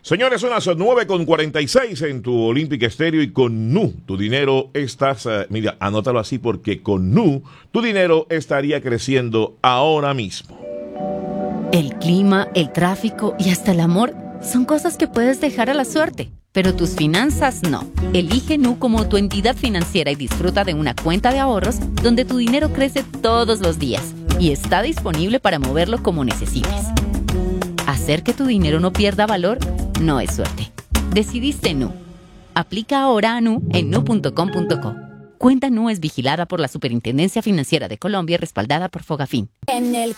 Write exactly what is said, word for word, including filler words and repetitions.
Señores, son las nueve con cuarenta y seis en tu Olímpica Estéreo y con Nu, tu dinero estás, uh, mira, anótalo así porque con Nu, tu dinero estaría creciendo ahora mismo. El clima, el tráfico y hasta el amor son cosas que puedes dejar a la suerte, pero tus finanzas no. Elige Nu como tu entidad financiera y disfruta de una cuenta de ahorros donde tu dinero crece todos los días y está disponible para moverlo como necesites. Hacer que tu dinero no pierda valor no es suerte. Decidiste Nu. Aplica ahora a Nu en nu punto com punto co. Cuenta Nu es vigilada por la Superintendencia Financiera de Colombia y respaldada por Fogafín. En el